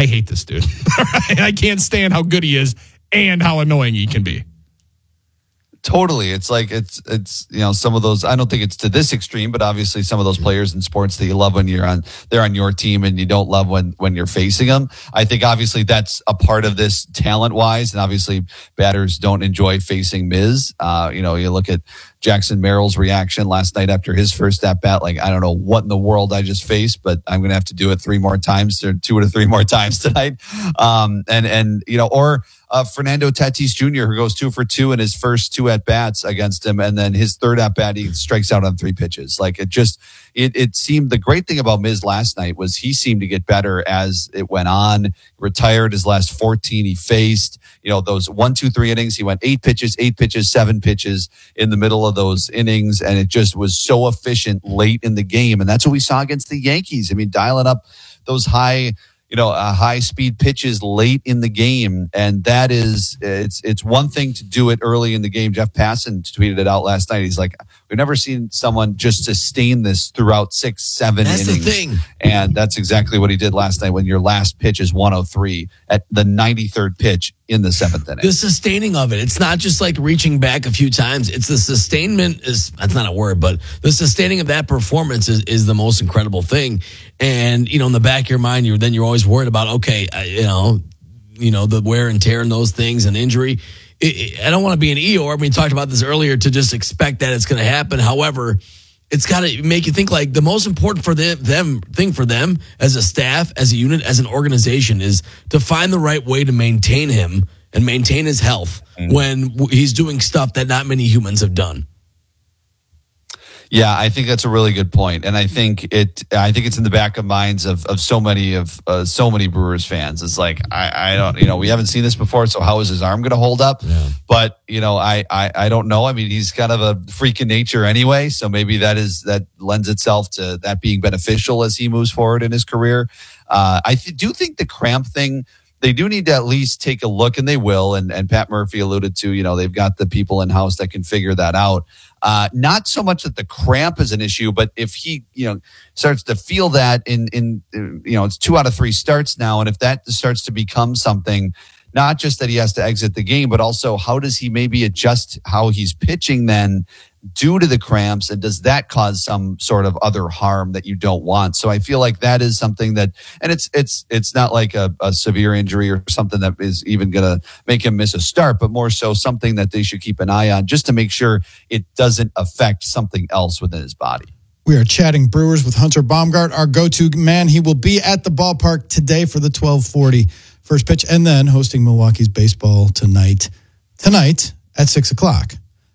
I hate this dude. I can't stand how good he is and how annoying he can be. Totally. It's like, it's some of those, I don't think it's to this extreme, but obviously some of those players in sports that you love when they're on your team and you don't love when you're facing them. I think obviously that's a part of this talent wise. And obviously batters don't enjoy facing Miz. You look at Jackson Merrill's reaction last night after his first at bat. Like, I don't know what in the world I just faced, but I'm going to have to do it 3 more times or 2 or 3 more times tonight. Fernando Tatis Jr., who goes 2 for 2 in his first 2 at bats against him. And then his third at bat, he strikes out on 3 pitches. Like it seemed, the great thing about Miz last night was he seemed to get better as it went on. Retired his last 14 he faced, those 1, 2, 3 innings. He went 8 pitches, 7 pitches in the middle of those innings. And it just was so efficient late in the game. And that's what we saw against the Yankees. I mean, dialing up those high speed pitches late in the game. And that is, it's one thing to do it early in the game. Jeff Passan tweeted it out last night. He's like, we've never seen someone just sustain this throughout 6, 7 innings. That's the thing. And that's exactly what he did last night when your last pitch is 103 at the 93rd pitch in the 7th inning. The sustaining of it. It's not just like reaching back a few times. It's the sustainment that's not a word, but the sustaining of that performance is the most incredible thing. And, in the back of your mind, you're always worried about, okay, the wear and tear and those things and injury. I don't want to be an Eeyore. We talked about this earlier, to just expect that it's going to happen. However, it's got to make you think like the most important for them as a staff, as a unit, as an organization is to find the right way to maintain him and maintain his health when he's doing stuff that not many humans have done. Yeah, I think that's a really good point, and I think it's in the back of minds of so many Brewers fans. It's like I don't, we haven't seen this before, so how is his arm going to hold up? Yeah. But I don't know. I mean, he's kind of a freak in nature anyway, so maybe that lends itself to that being beneficial as he moves forward in his career. I do think the cramp thing, they do need to at least take a look, and they will. And Pat Murphy alluded to, they've got the people in house that can figure that out. Not so much that the cramp is an issue, but if he, starts to feel that in it's 2 out of 3 starts now. And if that starts to become something, not just that he has to exit the game, but also how does he maybe adjust how he's pitching then due to the cramps? And does that cause some sort of other harm that you don't want? So I feel like that is something that, and it's not like a severe injury or something that is even going to make him miss a start, but more so something that they should keep an eye on just to make sure it doesn't affect something else within his body. We are chatting Brewers with Hunter Baumgart, our go-to man. He will be at the ballpark today for the 12:40 first pitch, and then hosting Milwaukee's baseball tonight at 6 o'clock.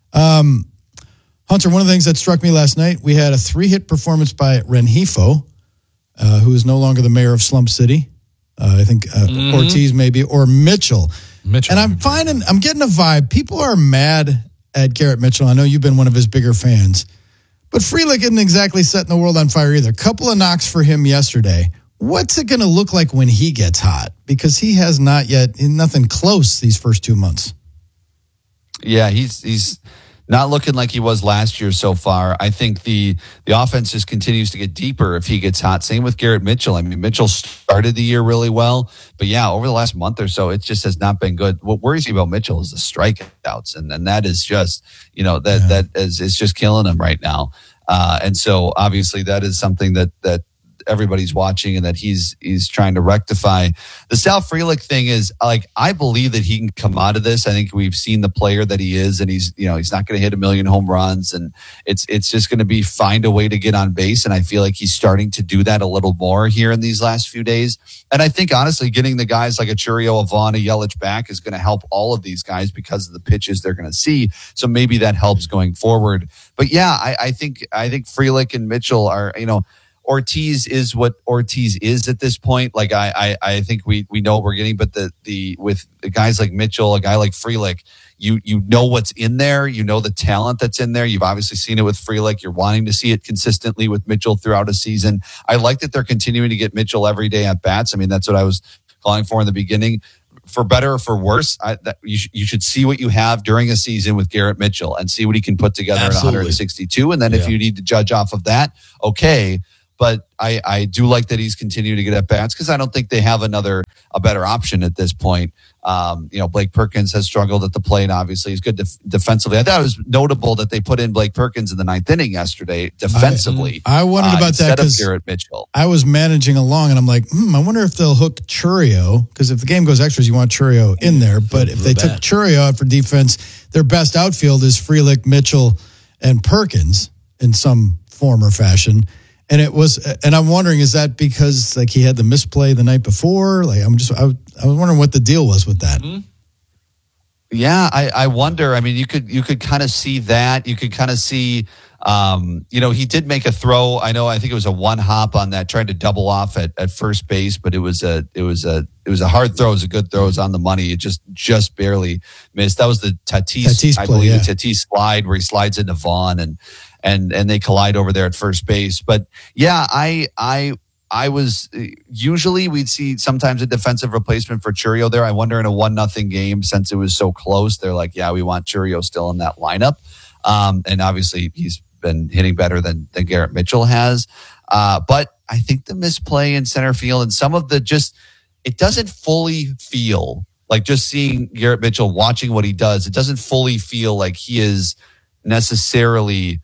Hunter, one of the things that struck me last night, we had a 3-hit performance by Rengifo, who is no longer the mayor of Slump City. I think Ortiz maybe, or Mitchell. And I'm getting a vibe. People are mad at Garrett Mitchell. I know you've been one of his bigger fans. But Frelick isn't exactly setting the world on fire either. Couple of knocks for him yesterday. What's it going to look like when he gets hot? Because he has not yet, nothing close these first 2 months. Yeah, he's not looking like he was last year so far. I think the offense just continues to get deeper if he gets hot. Same with Garrett Mitchell. I mean, Mitchell started the year really well, but yeah, over the last month or so, it just has not been good. What worries me about Mitchell is the strikeouts, and that is just, that is just killing him right now. And so obviously that is something that everybody's watching and that he's trying to rectify. The Sal Frelick thing is, like, I believe that he can come out of this. I think we've seen the player that he is, and he's not going to hit 1 million home runs, and it's just going to be find a way to get on base. And I feel like he's starting to do that a little more here in these last few days. And I think honestly, getting the guys like a Churio, a Vaughn, a Yelich back is going to help all of these guys because of the pitches they're going to see. So maybe that helps going forward. But yeah, I think Frelick and Mitchell are, Ortiz is what Ortiz is at this point. Like I think we know what we're getting, but with the guys like Mitchell, a guy like Frelick, you know what's in there. You know the talent that's in there. You've obviously seen it with Frelick. You're wanting to see it consistently with Mitchell throughout a season. I like that they're continuing to get Mitchell every day at bats. I mean, that's what I was calling for in the beginning. For better or for worse, you should see what you have during a season with Garrett Mitchell and see what he can put together at 162. And then if you need to judge off of that, okay. but I do like that he's continuing to get at bats because I don't think they have a better option at this point. Blake Perkins has struggled at the plate. Obviously, he's good defensively. I thought it was notable that they put in Blake Perkins in the ninth inning yesterday defensively. I wondered about that because Garrett Mitchell. I was managing along, and I'm like, I wonder if they'll hook Churio, because if the game goes extras, you want Churio in there. But if they took Churio out for defense, their best outfield is Frelick, Mitchell, and Perkins in some form or fashion. And I'm wondering, is that because like he had the misplay the night before? Like I was wondering what the deal was with that. Mm-hmm. Yeah, I wonder. I mean, you could kind of see that. You could kind of see, he did make a throw. I think it was a one hop on that, trying to double off at first base, but it was a hard throw. It was a good throw. It was on the money. It just barely missed. That was the Tatis I believe, the Tatis slide where he slides into Vaughn and they collide over there at first base. But yeah, I was usually we'd see sometimes a defensive replacement for Churio there. I wonder in a 1-0 game, since it was so close, they're like, yeah, we want Churio still in that lineup. And obviously he's been hitting better than Garrett Mitchell has. But I think the misplay in center field and some of it doesn't fully feel like, just seeing Garrett Mitchell, watching what he does, it doesn't fully feel like he is necessarily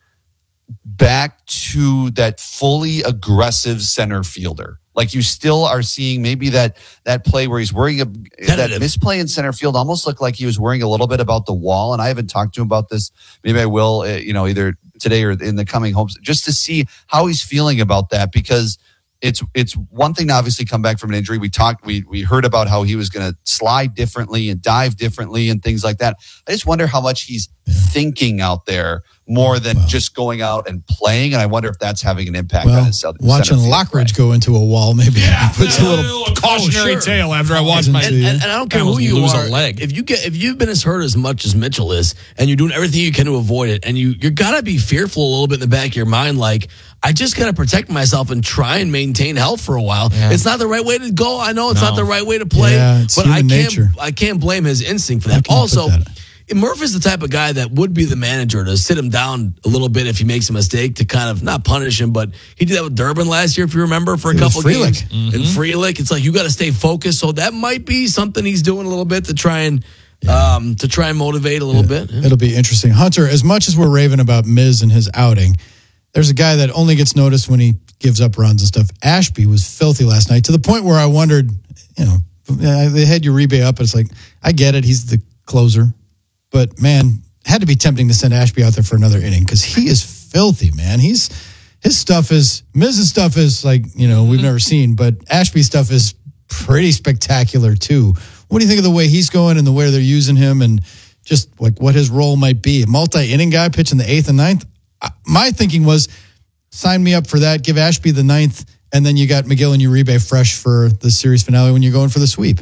back to that fully aggressive center fielder. Like you still are seeing maybe that play where he's worrying that misplay in center field almost looked like he was worrying a little bit about the wall. And I haven't talked to him about this. Maybe I will, either today or in the coming homes, just to see how he's feeling about that, because it's one thing to obviously come back from an injury. We heard about how he was going to slide differently and dive differently and things like that. I just wonder how much he's thinking out there more than just going out and playing. And I wonder if that's having an impact on his center. Watching Lockridge go into a wall maybe puts a little cautionary tale after I watch my. And I don't care who you lose are. A leg. If you've been as hurt as much as Mitchell is, and you're doing everything you can to avoid it, and you gotta be fearful a little bit in the back of your mind, like, I just gotta protect myself and try and maintain health for a while. Yeah. It's not the right way to go. I know it's not the right way to play, but I can't blame his instinct for that. Also, Murph is the type of guy that would be the manager to sit him down a little bit if he makes a mistake, to kind of not punish him, but he did that with Durbin last year, if you remember, for a couple games. Mm-hmm. And Frelick, it's like you got to stay focused. So that might be something he's doing a little bit to try and motivate a little bit. Yeah. It'll be interesting. Hunter, as much as we're raving about Miz and his outing, there's a guy that only gets noticed when he gives up runs and stuff. Ashby was filthy last night, to the point where I wondered, they had Uribe up, but it's like, I get it, he's the closer. But, man, had to be tempting to send Ashby out there for another inning because he is filthy, man. Miz's stuff is like, we've never seen, but Ashby's stuff is pretty spectacular, too. What do you think of the way he's going and the way they're using him and just like what his role might be? A multi-inning guy pitching the 8th and 9th? My thinking was, sign me up for that, give Ashby the 9th, and then you got McGill and Uribe fresh for the series finale when you're going for the sweep.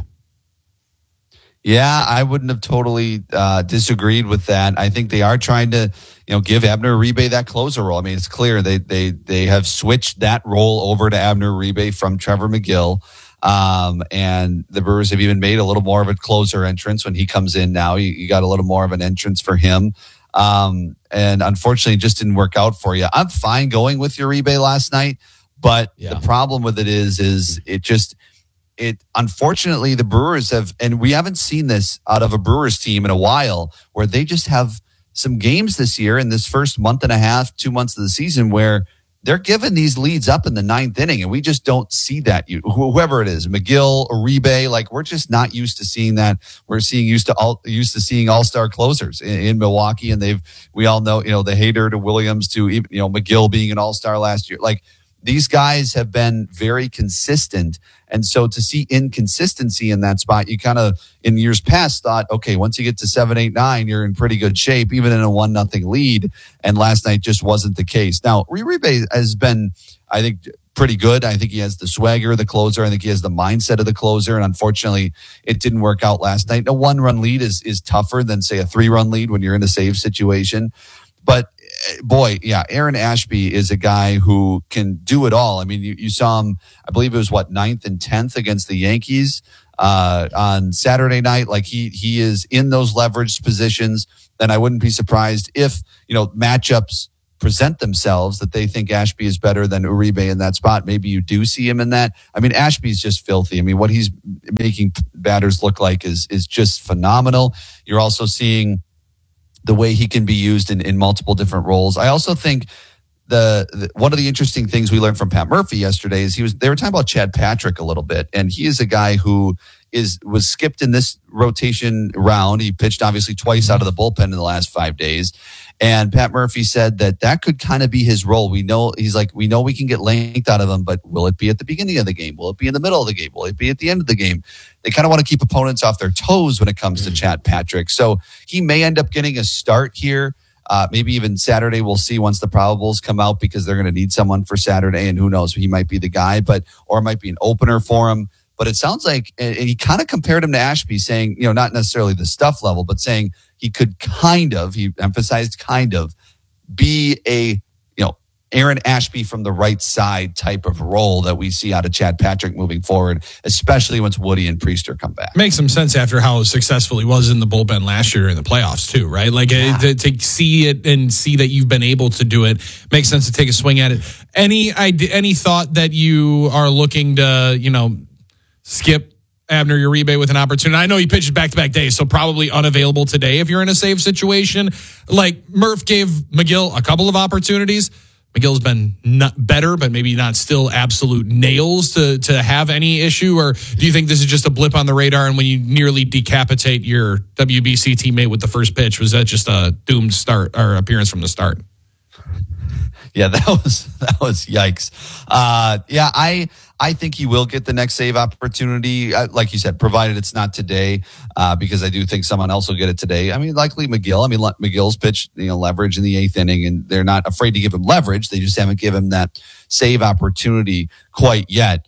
Yeah, I wouldn't have totally disagreed with that. I think they are trying to, give Abner Uribe that closer role. I mean, it's clear they have switched that role over to Abner Uribe from Trevor McGill. And the Brewers have even made a little more of a closer entrance when he comes in now. You got a little more of an entrance for him. And unfortunately, it just didn't work out for you. I'm fine going with Uribe last night, but the problem with it is unfortunately the Brewers have, and we haven't seen this out of a Brewers team in a while, where they just have some games this year in this first month and a half, 2 months of the season where they're giving these leads up in the 9th inning, and we just don't see that. Whoever it is, McGill, Uribe, like we're just not used to seeing that. We're used to seeing all-star closers in Milwaukee, and we all know, the Hader to Williams to McGill being an all-star last year. Like these guys have been very consistent. And so to see inconsistency in that spot, you kind of in years past thought, okay, once you get to 7, 8, 9, you're in pretty good shape, even in a 1-0 lead. And last night just wasn't the case. Now, Uribe has been, I think, pretty good. I think he has the swagger of the closer. I think he has the mindset of the closer. And unfortunately, it didn't work out last night. A 1-run lead is tougher than, say, a 3-run lead when you're in a save situation. But boy, yeah, Aaron Ashby is a guy who can do it all. I mean, you saw him, I believe it was 9th and 10th against the Yankees on Saturday night. Like he is in those leveraged positions. And I wouldn't be surprised if, matchups present themselves, that they think Ashby is better than Uribe in that spot, maybe you do see him in that. I mean, Ashby's just filthy. I mean, what he's making batters look like is just phenomenal. You're also seeing the way he can be used in multiple different roles. I also think the one of the interesting things we learned from Pat Murphy yesterday is they were talking about Chad Patrick a little bit, and he is a guy who was skipped in this rotation round. He pitched obviously twice out of the bullpen in the last 5 days. And Pat Murphy said that could kind of be his role. We know we can get length out of him, but will it be at the beginning of the game? Will it be in the middle of the game? Will it be at the end of the game? They kind of want to keep opponents off their toes when it comes to Chad Patrick. So he may end up getting a start here. Maybe even Saturday, we'll see once the probables come out, because they're going to need someone for Saturday, and who knows, he might be the guy, or it might be an opener for him. But it sounds like, and he kind of compared him to Ashby, saying, not necessarily the stuff level, but saying he could he emphasized kind of, be a, Aaron Ashby from the right side type of role that we see out of Chad Patrick moving forward, especially once Woody and Priester come back. Makes some sense after how successful he was in the bullpen last year in the playoffs too, right? Like to see it and see that you've been able to do it makes sense to take a swing at it. Any thought that you are looking to, skip Abner Uribe with an opportunity? I know he pitched back-to-back days, so probably unavailable today if you're in a save situation. Like Murph gave McGill a couple of opportunities. McGill's been not better, but maybe not still absolute nails to have any issue? Or do you think this is just a blip on the radar, and when you nearly decapitate your WBC teammate with the first pitch, was that just a doomed start or appearance from the start? Yeah, that was yikes. I think he will get the next save opportunity, like you said, provided it's not today, because I do think someone else will get it today. I mean, likely McGill. I mean, McGill's pitched leverage in the 8th inning, and they're not afraid to give him leverage. They just haven't given him that save opportunity quite yet.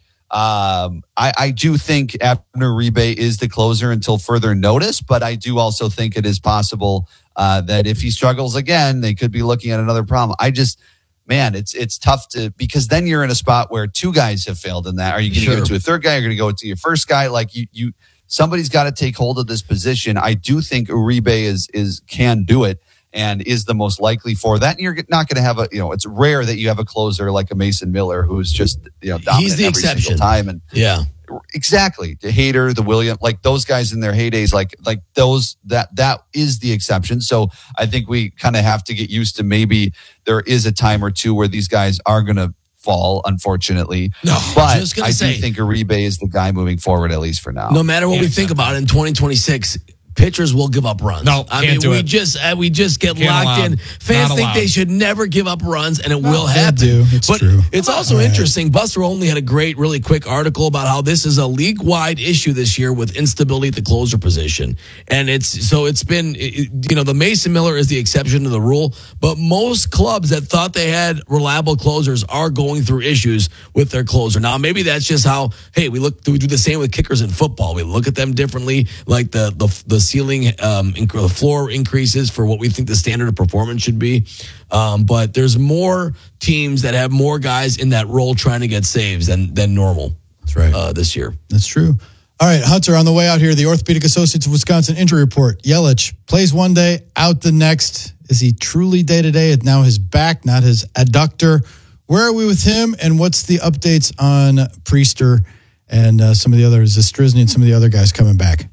I do think Abner Uribe is the closer until further notice, but I do also think it is possible that if he struggles again, they could be looking at another problem. Man, it's tough because then you're in a spot where two guys have failed in that. Are you going to give it to a third guy? You're going to go to your first guy? Like somebody's got to take hold of this position. I do think Uribe can do it and is the most likely for that. And you're not going to have it's rare that you have a closer like a Mason Miller who's just dominant He's the every exception. single time. And yeah. Exactly. The Hader, the William, like those guys in their heydays, like those, that is the exception. So I think we kind of have to get used to, maybe there is a time or two where these guys are going to fall, unfortunately. No, but do think Uribe is the guy moving forward, at least for now. No matter what we think about it, in 2026, pitchers will give up runs. No, we just get locked in. Fans think they should never give up runs, and it will happen. They do. It's true. It's also interesting. Buster Olney had a great, really quick article about how this is a league-wide issue this year with instability at the closer position, and it's been the Mason Miller is the exception to the rule, but most clubs that thought they had reliable closers are going through issues with their closer. Now, maybe that's just how we do the same with kickers in football. We look at them differently, like the ceiling, the floor increases for what we think the standard of performance should be. But there's more teams that have more guys in that role trying to get saves than normal. That's right. This year. That's true. All right, Hunter, on the way out here, the Orthopedic Associates of Wisconsin injury report. Yelich plays one day, out the next. Is he truly day-to-day? It's now his back, not his adductor. Where are we with him, and what's the updates on Priester and some of the others, Zastryzny and some of the other guys coming back?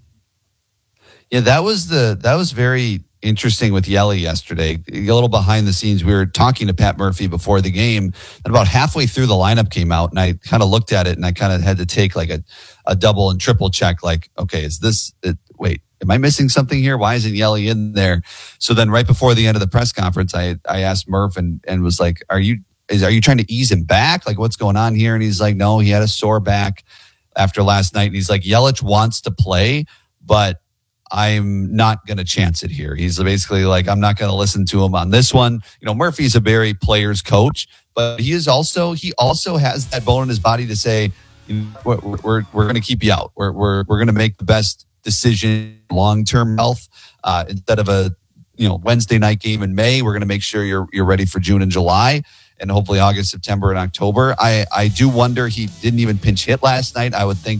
Yeah, that was very interesting with Yelly yesterday. A little behind the scenes, we were talking to Pat Murphy before the game, and about halfway through the lineup came out, and I kind of looked at it, and I kind of had to take like a double and triple check, like, okay, is this it? Wait, am I missing something here? Why isn't Yelly in there? So then right before the end of the press conference, I asked Murph and was like, are you trying to ease him back? Like, what's going on here? And he's like, no, he had a sore back after last night. And he's like, Yelich wants to play, but I'm not going to chance it here. He's basically like, I'm not going to listen to him on this one. Murphy's a very player's coach, but he also has that bone in his body to say, we're going to keep you out. We're going to make the best decision, long-term health, instead of a Wednesday night game in May. We're going to make sure you're ready for June and July, and hopefully August, September, and October. I do wonder, he didn't even pinch hit last night. I would think that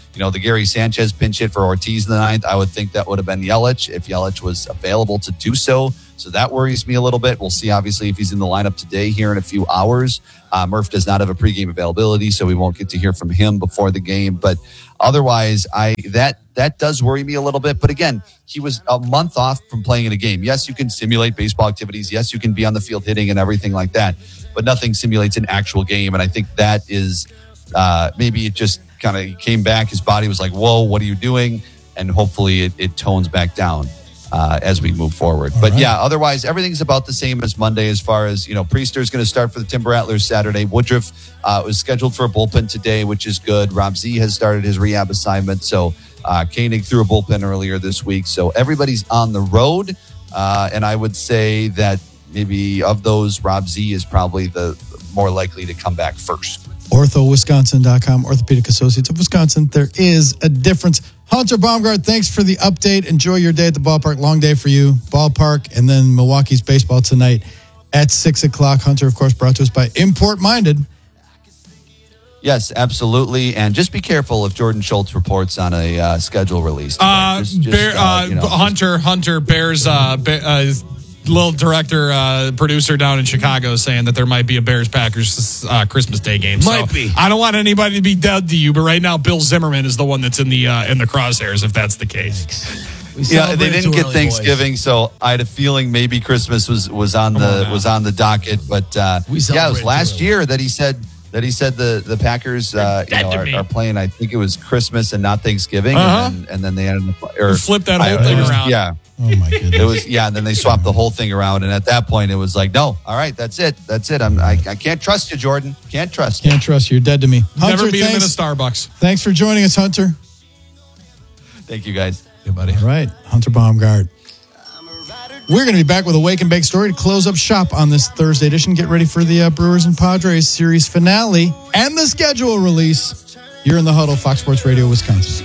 the Gary Sanchez pinch hit for Ortiz in the ninth, I would think that would have been Yelich if Yelich was available to do so. So that worries me a little bit. We'll see, obviously, if he's in the lineup today here in a few hours. Murph does not have a pregame availability, so we won't get to hear from him before the game. But otherwise, that does worry me a little bit. But again, he was a month off from playing in a game. Yes, you can simulate baseball activities. Yes, you can be on the field hitting and everything like that. But nothing simulates an actual game. And I think that is maybe it just kind of came back. His body was like, whoa, what are you doing? And hopefully it tones back down as we move forward. But yeah, otherwise, everything's about the same as Monday as far as, Priester's going to start for the Timber Rattlers Saturday. Woodruff was scheduled for a bullpen today, which is good. Rob Z has started his rehab assignment. So Koenig threw a bullpen earlier this week. So everybody's on the road. And I would say that maybe of those, Rob Z is probably the more likely to come back first. OrthoWisconsin.com, Orthopedic Associates of Wisconsin. There is a difference. Hunter Baumgart, thanks for the update. Enjoy your day at the ballpark. Long day for you. Ballpark, and then Milwaukee's baseball tonight at 6 o'clock. Hunter, of course, brought to us by Import Minded. Yes, absolutely. And just be careful if Jordan Schultz reports on a schedule release. Hunter Bears little director, producer down in Chicago saying that there might be a Bears-Packers Christmas Day game. Might be. I don't want anybody to be dead to you, but right now Bill Zimmerman is the one that's in the crosshairs, if that's the case. Yeah, they didn't get Thanksgiving, so I had a feeling maybe Christmas was on the docket. But it was last year that he said the Packers are playing. I think it was Christmas and not Thanksgiving, and then they ended up flip that whole thing around. Yeah. Oh my goodness. It was, and then they swapped the whole thing around, and at that point it was like, no, all right, that's it. I can't trust you, Jordan. Can't trust you. Can't trust you. You're dead to me. Hunter, never beat him in a Starbucks. Thanks for joining us, Hunter. Thank you, guys. Yeah, buddy. All right, Hunter Baumgart. We're going to be back with a Wake and Bake story to close up shop on this Thursday edition. Get ready for the Brewers and Padres series finale and the schedule release. You're in the Huddle, Fox Sports Radio, Wisconsin.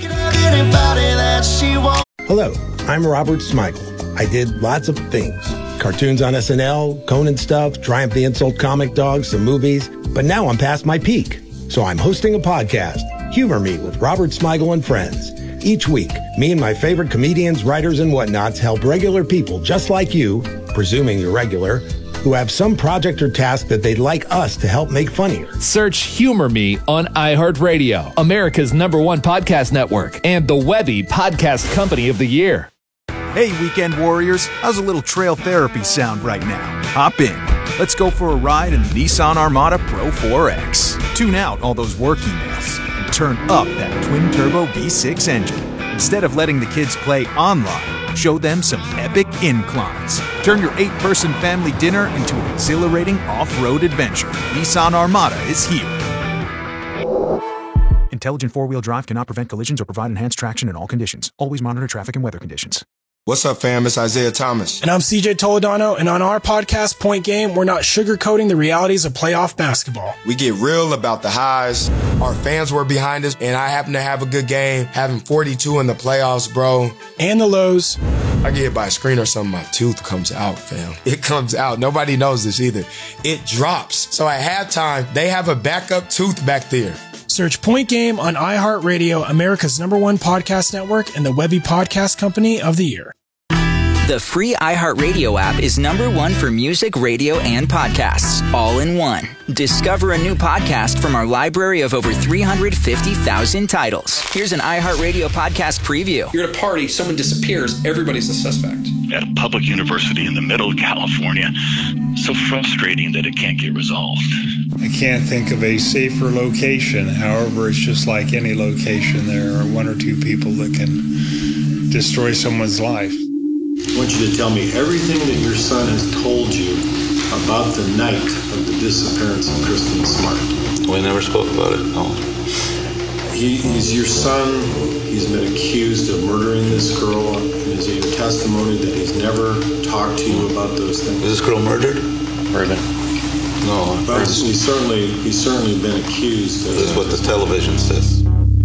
Hello, I'm Robert Smigel. I did lots of things. Cartoons on SNL, Conan stuff, Triumph the Insult comic dogs, some movies. But now I'm past my peak. So I'm hosting a podcast, Humor Me with Robert Smigel and Friends. Each week, me and my favorite comedians, writers, and whatnots help regular people just like you, presuming you're regular, who have some project or task that they'd like us to help make funnier. Search Humor Me on iHeartRadio, America's #1 podcast network, and the Webby Podcast Company of the Year. Hey, weekend warriors, how's a little trail therapy sound right now? Hop in. Let's go for a ride in the Nissan Armada Pro 4X. Tune out all those work emails and turn up that twin-turbo V6 engine. Instead of letting the kids play online, show them some epic inclines. Turn your 8-person family dinner into an exhilarating off-road adventure. Nissan Armada is here. Intelligent four-wheel drive cannot prevent collisions or provide enhanced traction in all conditions. Always monitor traffic and weather conditions. What's up, fam? It's Isaiah Thomas. And I'm CJ Toledano, and on our podcast, Point Game, we're not sugarcoating the realities of playoff basketball. We get real about the highs. Our fans were behind us, and I happen to have a good game, having 42 in the playoffs, bro. And the lows. I get hit by a screen or something, my tooth comes out, fam. It comes out. Nobody knows this either. It drops. So at halftime, they have a backup tooth back there. Search Point Game on iHeartRadio, America's #1 podcast network, and the Webby Podcast Company of the Year. The free iHeartRadio app is #1 for music, radio, and podcasts, all in one. Discover a new podcast from our library of over 350,000 titles. Here's an iHeartRadio podcast preview. You're at a party, someone disappears, everybody's a suspect. At a public university in the middle of California, so frustrating that it can't get resolved. I can't think of a safer location. However, it's just like any location. There are one or two people that can destroy someone's life. I want you to tell me everything that your son has told you about the night of the disappearance of Kristen Smart. We never spoke about it, no. He's your son. He's been accused of murdering this girl. Is it your testimony that he's never talked to you about those things? Was this girl murdered? Urban. No. But he's certainly been accused of This is what the television says.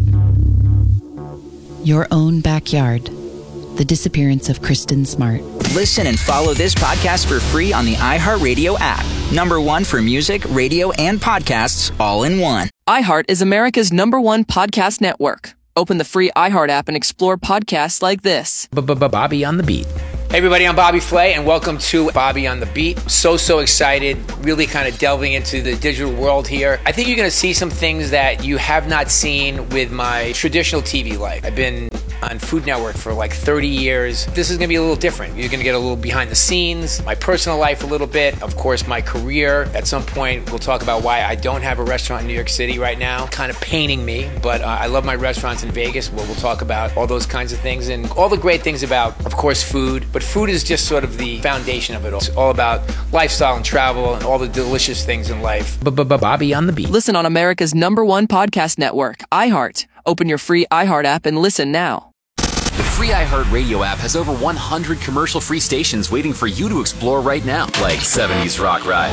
Your own backyard. The disappearance of Kristen Smart. Listen and follow this podcast for free on the iHeartRadio app. #1 for music, radio, and podcasts, all in one. iHeart is America's #1 podcast network. Open the free iHeart app and explore podcasts like this. Bobby on the Beat. Hey everybody, I'm Bobby Flay, and welcome to Bobby on the Beat. So excited, really kind of delving into the digital world here. I think you're going to see some things that you have not seen with my traditional TV life. I've been on Food Network for like 30 years. This is going to be a little different. You're going to get a little behind the scenes, my personal life a little bit, of course my career. At some point, we'll talk about why I don't have a restaurant in New York City right now. Kind of paining me, but I love my restaurants in Vegas, where we'll talk about all those kinds of things and all the great things about, of course, food. But food is just sort of the foundation of it all. It's all about lifestyle and travel and all the delicious things in life. Bobby on the Beat. Listen on America's #1 podcast network, iHeart. Open your free iHeart app and listen now. The free iHeart Radio app has over 100 commercial-free stations waiting for you to explore right now, like 70s Rock Ride,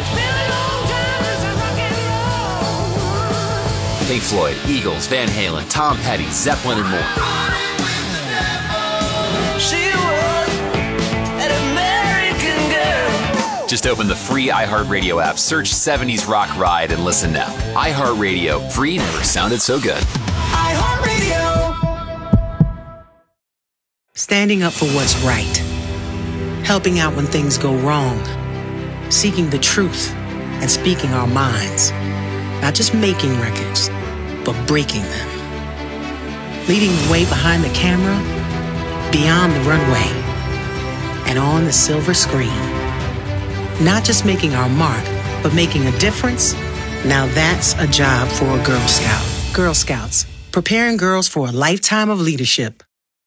Pink Floyd, Eagles, Van Halen, Tom Petty, Zeppelin, and more. Just open the free iHeartRadio app, search 70s Rock Ride, and listen now. iHeartRadio, free never sounded so good. iHeartRadio. Standing up for what's right. Helping out when things go wrong. Seeking the truth and speaking our minds. Not just making records, but breaking them. Leading the way behind the camera, beyond the runway, and on the silver screen. Not just making our mark, but making a difference? Now that's a job for a Girl Scout. Girl Scouts, preparing girls for a lifetime of leadership.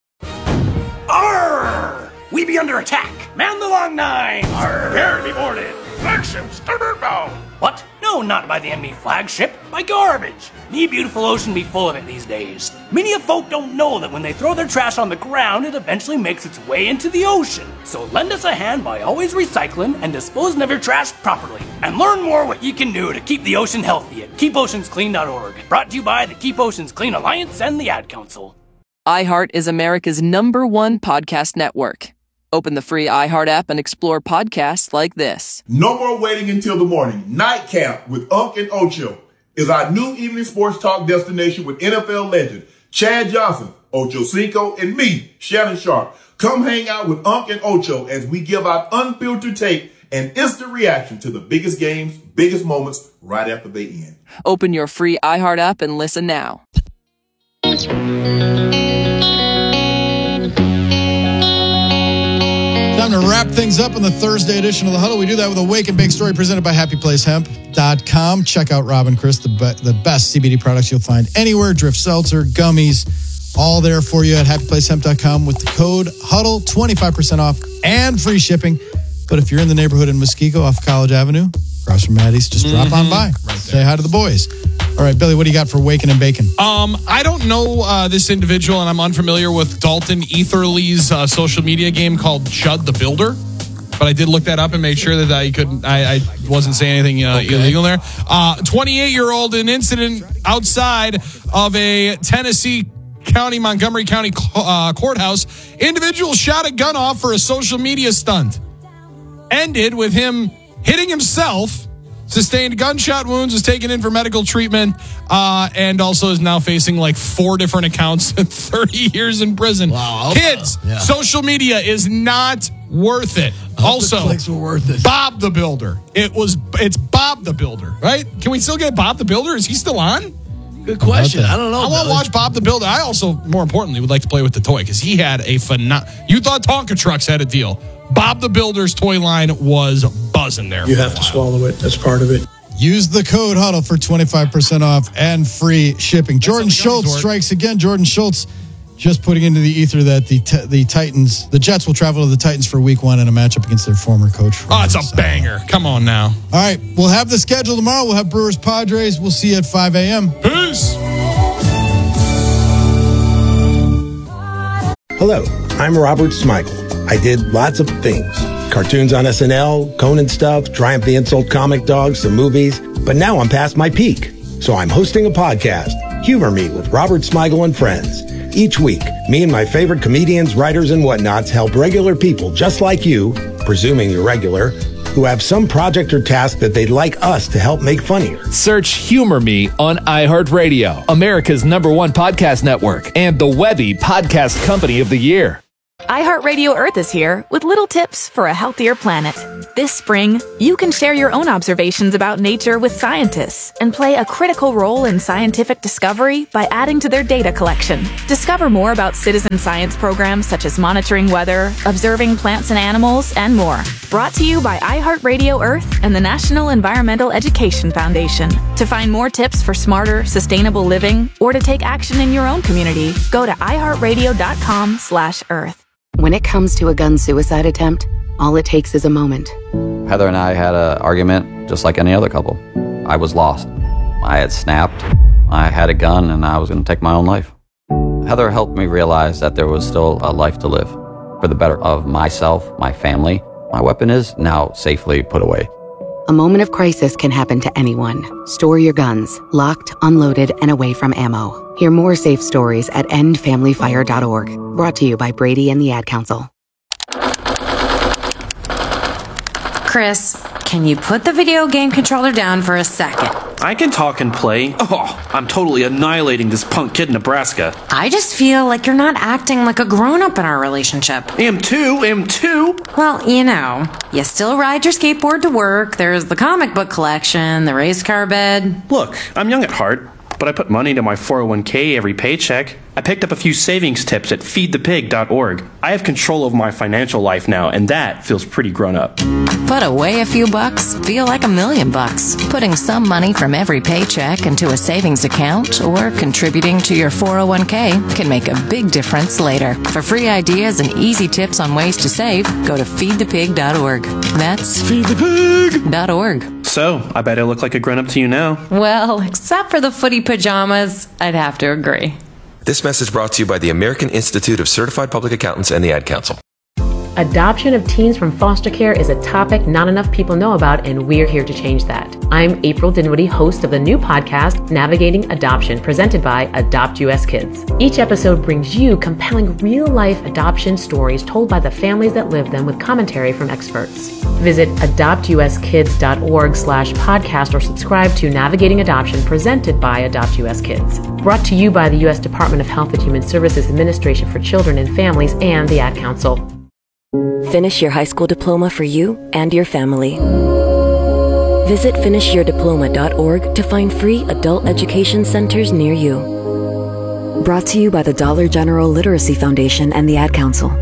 Arr! We be under attack. Man the long nine. Arr! Prepare to be boarded. Flagship, starboard bow. What? No, not by the enemy flagship. By garbage. Me beautiful ocean be full of it these days. Many of folk don't know that when they throw their trash on the ground, it eventually makes its way into the ocean. So lend us a hand by always recycling and disposing of your trash properly. And learn more what you can do to keep the ocean healthy at keepoceansclean.org. Brought to you by the Keep Oceans Clean Alliance and the Ad Council. iHeart is America's #1 podcast network. Open the free iHeart app and explore podcasts like this. No more waiting until the morning. Nightcap with Unc and Ocho is our new evening sports talk destination with NFL legend Chad Johnson, Ocho Cinco, and me, Shannon Sharp. Come hang out with Unc and Ocho as we give out unfiltered tape and instant reaction to the biggest games, biggest moments right after they end. Open your free iHeart app and listen now. Time to wrap things up on the Thursday edition of The Huddle. We do that with a Wake and Bake story presented by HappyPlaceHemp.com. Check out Rob and Chris, the best CBD products you'll find anywhere. Drift Seltzer, gummies, all there for you at HappyPlaceHemp.com with the code HUDDLE, 25% off and free shipping. But if you're in the neighborhood in Muskego off College Avenue, across from Maddie's, just drop on by. Right, say hi to the boys. All right, Billy, what do you got for Waking and Bacon? I don't know this individual, and I'm unfamiliar with Dalton Etherly's social media game called Chud the Builder. But I did look that up and make sure that I wasn't saying anything illegal there. 28-year-old, an incident outside of a Tennessee County, Montgomery County courthouse. Individual shot a gun off for a social media stunt. Ended with him hitting himself. Sustained gunshot wounds, was taken in for medical treatment, and also is now facing like 4 different accounts and 30 years in prison. Wow. Kids, social media is not worth it. Also, the clicks were worth it. Bob the Builder. It's Bob the Builder, right? Can we still get Bob the Builder? Is he still on? Good question. I don't know. I want to watch Bob the Builder. I also, more importantly, would like to play with the toy because he had a You thought Tonka Trucks had a deal. Bob the Builder's toy line was buzzing there. You have to swallow it. That's part of it. Use the code HUDDLE for 25% off and free shipping. Jordan Schultz strikes again. Jordan Schultz just putting into the ether that the Jets will travel to the Titans for week 1 in a matchup against their former coach. Oh, it's a banger. Come on now. All right. We'll have the schedule tomorrow. We'll have Brewers Padres. We'll see you at 5 a.m. Peace. Hello, I'm Robert Smigel. I did lots of things. Cartoons on SNL, Conan stuff, Triumph the Insult Comic Dog, some movies. But now I'm past my peak. So I'm hosting a podcast, Humor Me with Robert Smigel and Friends. Each week, me and my favorite comedians, writers, and whatnots help regular people just like you, presuming you're regular, who who have some project or task that they'd like us to help make funnier. Search Humor Me on iHeartRadio, America's #1 podcast network, and the Webby Podcast Company of the Year. iHeartRadio Earth is here with little tips for a healthier planet. This spring, you can share your own observations about nature with scientists and play a critical role in scientific discovery by adding to their data collection. Discover more about citizen science programs such as monitoring weather, observing plants and animals, and more. Brought to you by iHeartRadio Earth and the National Environmental Education Foundation. To find more tips for smarter, sustainable living or to take action in your own community, go to iHeartRadio.com/Earth. When it comes to a gun suicide attempt, all it takes is a moment. Heather and I had an argument just like any other couple. I was lost. I had snapped. I had a gun and I was going to take my own life. Heather helped me realize that there was still a life to live for the better of myself, my family. My weapon is now safely put away. A moment of crisis can happen to anyone. Store your guns, locked, unloaded, and away from ammo. Hear more safe stories at endfamilyfire.org. Brought to you by Brady and the Ad Council. Chris, can you put the video game controller down for a second? I can talk and play. Oh, I'm totally annihilating this punk kid in Nebraska. I just feel like you're not acting like a grown-up in our relationship. Am too. Well, you still ride your skateboard to work, there's the comic book collection, the race car bed. Look, I'm young at heart, but I put money into my 401k every paycheck. I picked up a few savings tips at feedthepig.org. I have control of my financial life now, and that feels pretty grown up. Put away a few bucks, feel like $1 million. Putting some money from every paycheck into a savings account or contributing to your 401k can make a big difference later. For free ideas and easy tips on ways to save, go to feedthepig.org. That's feedthepig.org. So, I bet I look like a grown-up to you now. Well, except for the footy pajamas, I'd have to agree. This message brought to you by the American Institute of Certified Public Accountants and the Ad Council. Adoption of teens from foster care is a topic not enough people know about, and we're here to change that. I'm April Dinwiddie, host of the new podcast, Navigating Adoption, presented by Adopt US Kids. Each episode brings you compelling real-life adoption stories told by the families that live them with commentary from experts. Visit adoptuskids.org/podcast or subscribe to Navigating Adoption, presented by Adopt US Kids. Brought to you by the U.S. Department of Health and Human Services Administration for Children and Families and the Ad Council. Finish your high school diploma for you and your family. Visit finishyourdiploma.org to find free adult education centers near you. Brought to you by the Dollar General Literacy Foundation and the Ad Council.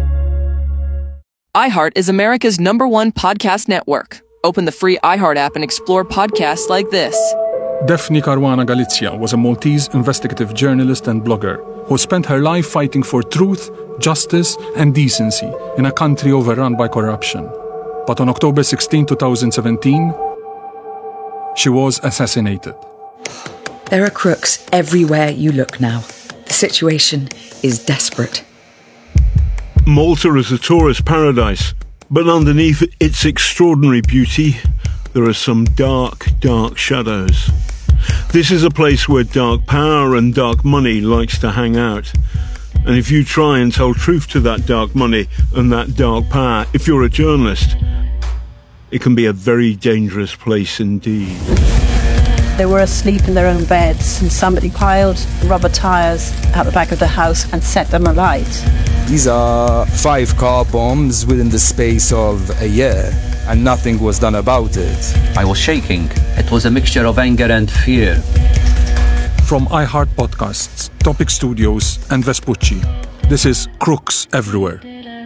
iHeart is America's #1 podcast network. Open the free iHeart app and explore podcasts like this. Daphne Caruana Galizia was a Maltese investigative journalist and blogger who spent her life fighting for truth, justice, and decency in a country overrun by corruption. But on October 16, 2017, she was assassinated. There are crooks everywhere you look now. The situation is desperate. Malta is a tourist paradise, but underneath its extraordinary beauty, there are some dark, dark shadows. This is a place where dark power and dark money likes to hang out. And if you try and tell truth to that dark money and that dark power, if you're a journalist, it can be a very dangerous place indeed. They were asleep in their own beds and somebody piled rubber tyres out the back of the house and set them alight. These are 5 car bombs within the space of a year, and nothing was done about it. I was shaking. It was a mixture of anger and fear. From iHeart Podcasts, Topic Studios, and Vespucci, this is Crooks Everywhere.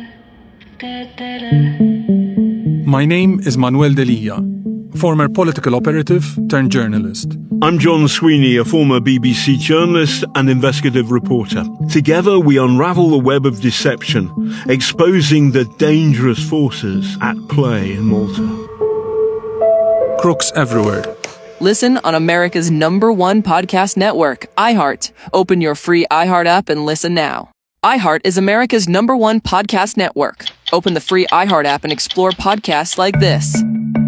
My name is Manuel Delia, former political operative turned journalist. I'm John Sweeney, a former BBC journalist and investigative reporter. Together we unravel the web of deception, exposing the dangerous forces at play in Malta. Crooks Everywhere. Listen on America's #1 podcast network, iHeart. Open your free iHeart app and listen now. iHeart is America's #1 podcast network. Open the free iHeart app and explore podcasts like this.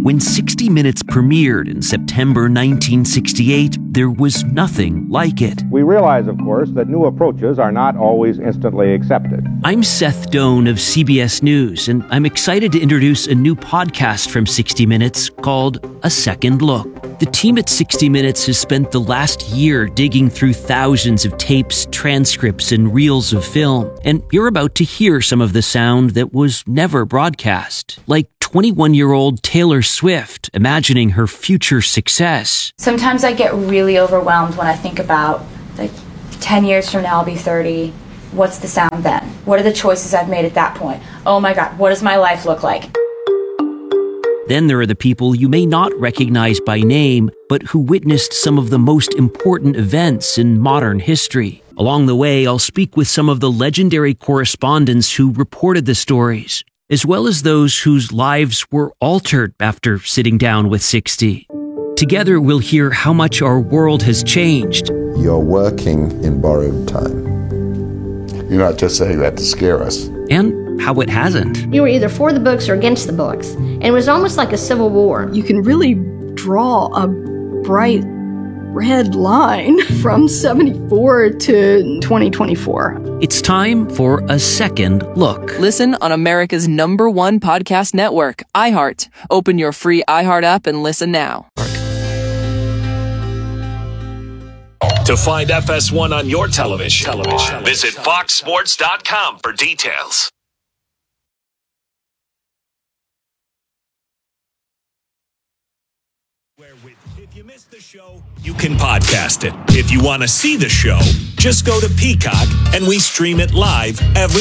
When 60 Minutes premiered in September 1968, there was nothing like it. We realize, of course, that new approaches are not always instantly accepted. I'm Seth Doan of CBS News, and I'm excited to introduce a new podcast from 60 Minutes called A Second Look. The team at 60 Minutes has spent the last year digging through thousands of tapes, transcripts, and reels of film, and you're about to hear some of the sound that was never broadcast, like 21-year-old Taylor Swift imagining her future success. Sometimes I get really overwhelmed when I think about, 10 years from now I'll be 30. What's the sound then? What are the choices I've made at that point? Oh my God, what does my life look like? Then there are the people you may not recognize by name, but who witnessed some of the most important events in modern history. Along the way, I'll speak with some of the legendary correspondents who reported the stories, as well as those whose lives were altered after sitting down with 60. Together, we'll hear how much our world has changed. You're working in borrowed time. You're not just saying that to scare us. And how it hasn't. You were either for the books or against the books, and it was almost like a civil war. You can really draw a bright red line from 74 to 2024. It's time for A Second Look. Listen on America's #1 podcast network, iHeart. Open your free iHeart app and listen now. To find FS1 on your television, visit foxsports.com for details. If you missed the show, you can podcast it. If you want to see the show, just go to Peacock and we stream it live every